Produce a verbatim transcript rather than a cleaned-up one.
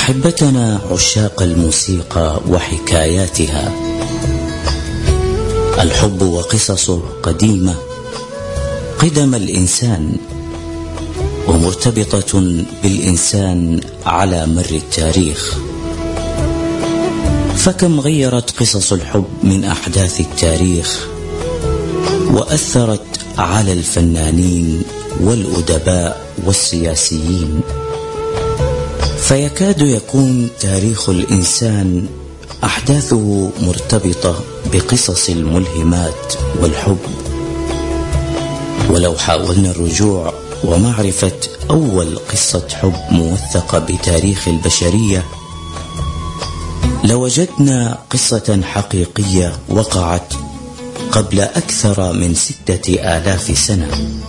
أحبتنا عشاق الموسيقى وحكاياتها، الحب وقصصه قديمة قدم الإنسان ومرتبطة بالإنسان على مر التاريخ. فكم غيرت قصص الحب من أحداث التاريخ وأثرت على الفنانين والأدباء والسياسيين، فيكاد يكون تاريخ الإنسان أحداثه مرتبطة بقصص الملهمات والحب. ولو حاولنا الرجوع ومعرفة أول قصة حب موثقة بتاريخ البشرية لوجدنا قصة حقيقية وقعت قبل أكثر من ستة آلاف سنة.